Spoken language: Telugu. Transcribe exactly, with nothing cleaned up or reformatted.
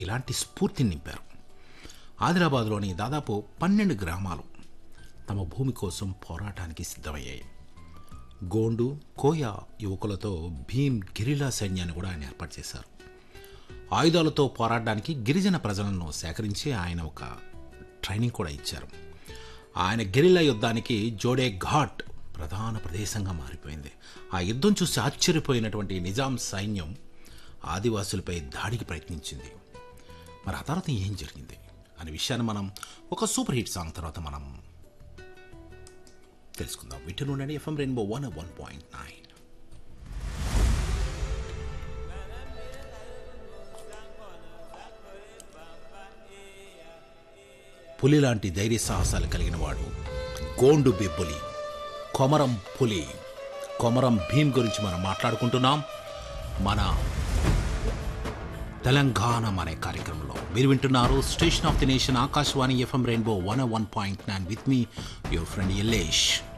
ఇలాంటి స్ఫూర్తిని నింపారు. ఆదిలాబాద్లోని దాదాపు పన్నెండు గ్రామాలు తమ భూమి కోసం పోరాటానికి సిద్ధమయ్యాయి. గోండు, కోయ యువకులతో భీమ్ గెరిల్లా సైన్యాన్ని కూడా ఆయన ఏర్పాటు చేశారు. ఆయుధాలతో పోరాడడానికి గిరిజన ప్రజలను సేకరించి ఆయన ఒక ట్రైనింగ్ కూడా ఇచ్చారు. ఆయన గెరిల్లా యుద్ధానికి జోడే ఘాట్ ప్రధాన ప్రదేశంగా మారిపోయింది. ఆ యుద్ధం చూసి ఆశ్చర్యపోయినటువంటి నిజాం సైన్యం ఆదివాసులపై దాడికి ప్రయత్నించింది. మరి ఆ తర్వాత ఏం జరిగింది అనే విషయాన్ని మనం ఒక సూపర్ హిట్ సాంగ్ తర్వాత మనం తెలుసుకుందాం. వింటూ ఉండండి FM rainbow one one point nine. పులి లాంటి ధైర్య సాహసాలు కలిగిన వాడు గోండు బెబ్బులి, కొమరం పులి, కొమరం భీమ్ గురించి మనం మాట్లాడుకుంటున్నాం మన తెలంగాణ అనే కార్యక్రమంలో. మీరు వింటున్నారు station of the nation Akashvani FM rainbow one one point nine with me your friend Yallesh.